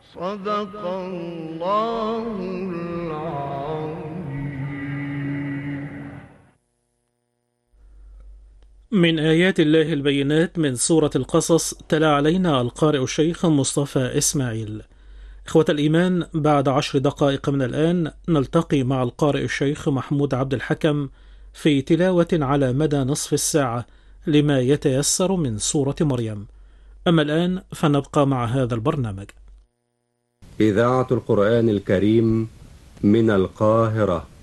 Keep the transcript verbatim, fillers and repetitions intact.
صدق الله العظيم. من آيات الله البينات من سورة القصص، تلا علينا القارئ الشيخ مصطفى إسماعيل. إخوة الإيمان، بعد عشر دقائق من الآن نلتقي مع القارئ الشيخ محمود عبد الحكم في تلاوة على مدى نصف الساعة لما يتيسر من سورة مريم. أما الآن فنبقى مع هذا البرنامج. إذاعة القرآن الكريم من القاهرة.